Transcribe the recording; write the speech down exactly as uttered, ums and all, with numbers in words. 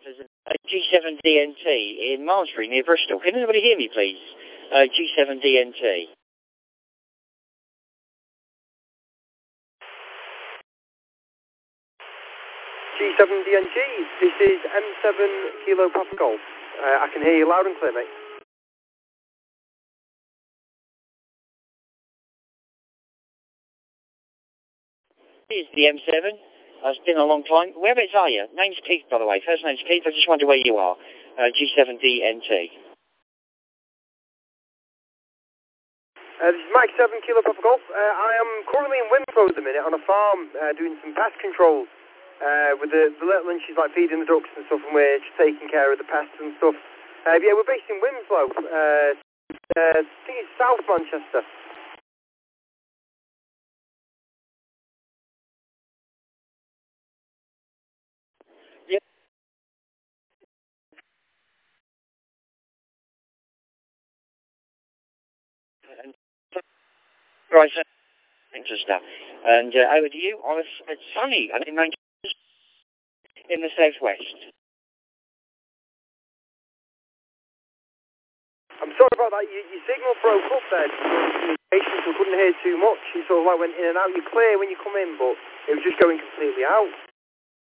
Uh, G seven D N T in Malmesbury near Bristol. Can anybody hear me, please? Uh, G seven D N T. G seven D N G, this is M seven Kilo Papa Golf. Uh, I can hear you loud and clear, mate. Here's the M seven. Uh, it's been a long time. Whereabouts are you? Name's Keith, by the way. First name's Keith. I just wonder where you are. Uh, G seven D N T. Uh, this is Mike seven Kilo Papa Golf. Uh, I am currently in Wimpole at the minute on a farm uh, doing some pest control uh, with the, the little and she's like feeding the ducks and stuff, and we're just taking care of the pests and stuff. Uh, yeah, we're based in Winslow. Uh, uh, I think it's South Manchester. Yep. And, right, so, Manchester. And uh, over to you. Oh, it's, it's sunny. I'm in Manchester, in the southwest. I'm sorry about that. Your, your signal broke up there. Communication, so I couldn't hear too much. You sort of like went in and out. You're clear when you come in, but it was just going completely out.